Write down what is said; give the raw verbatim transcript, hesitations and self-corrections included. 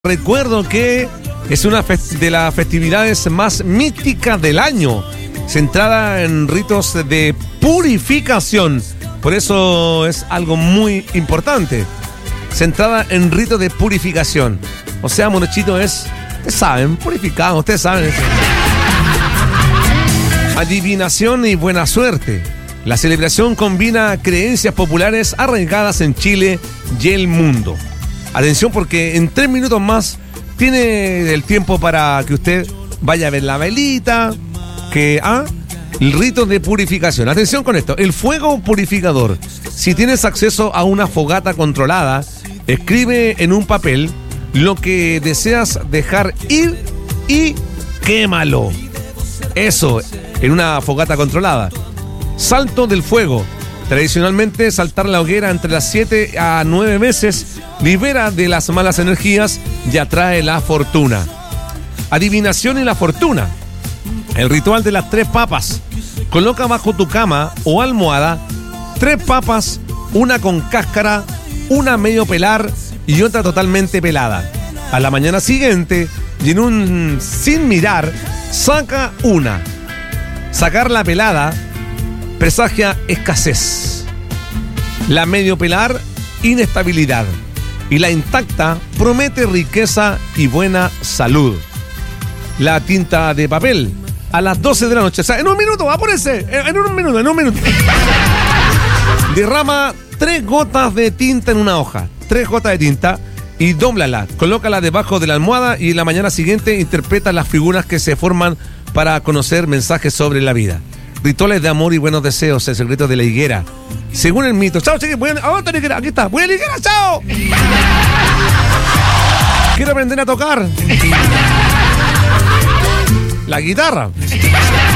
Recuerdo que es una de las festividades más místicas del año, centrada en ritos de purificación. Por eso es algo muy importante, centrada en ritos de purificación. O sea, Monochito es, ustedes saben, purificado, ustedes saben eso. Adivinación y buena suerte. La celebración combina creencias populares arraigadas en Chile y el mundo. Atención, porque en tres minutos más tiene el tiempo para que usted vaya a ver la velita, que ah, el rito de purificación. Atención con esto, el fuego purificador. Si tienes acceso a una fogata controlada, escribe en un papel lo que deseas dejar ir y quémalo. Eso, en una fogata controlada. Salto del fuego. Tradicionalmente, saltar la hoguera entre las siete a nueve meses libera de las malas energías y atrae la fortuna. Adivinación y la fortuna. El ritual de las tres papas. Coloca bajo tu cama o almohada tres papas, una con cáscara, una medio pelar y otra totalmente pelada. A la mañana siguiente, y en un sin mirar, saca una. Sacar la pelada presagia escasez. La medio pelar, inestabilidad. Y la intacta promete riqueza y buena salud. La tinta de papel, a las doce de la noche. O sea, en un minuto, apúrese. En un minuto, en un minuto. Derrama tres gotas de tinta en una hoja. Tres gotas de tinta y dóblala. Colócala debajo de la almohada y en la mañana siguiente interpreta las figuras que se forman para conocer mensajes sobre la vida. Rituales de amor y buenos deseos, el secreto de la higuera. Según el mito. Chao, chiquillos. Voy a... ¿A dónde la higuera? Aquí está. Voy a la higuera, chao. Quiero aprender a tocar la guitarra.